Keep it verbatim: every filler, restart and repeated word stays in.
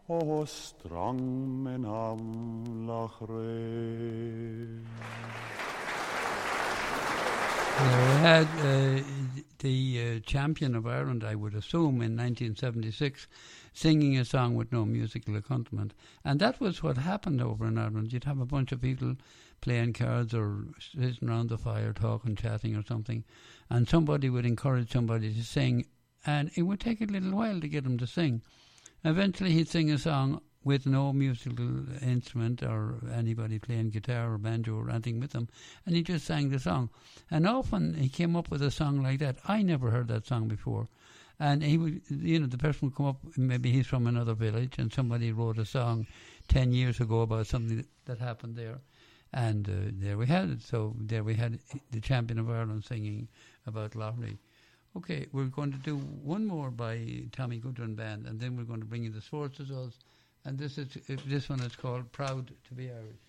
o strong men amlach re. We had uh, the uh, champion of Ireland, I would assume, in nineteen seventy-six, singing a song with no musical accompaniment. And that was what happened over in Ireland. You'd have a bunch of people playing cards or sitting around the fire talking, chatting or something, and somebody would encourage somebody to sing, and it would take a little while to get them to sing. Eventually he'd sing a song with no musical instrument or anybody playing guitar or banjo or anything with him, and he just sang the song. And often he came up with a song like that. I never heard that song before. And he would, you know, the person would come up, maybe he's from another village, and somebody wrote a song ten years ago about something that, that happened there. And uh, there we had it. So there we had the champion of Ireland singing about Lottery. Okay, we're going to do one more by Tommy Goodwin Band, and then we're going to bring in the sports results. And this is this one is called Proud to be Irish.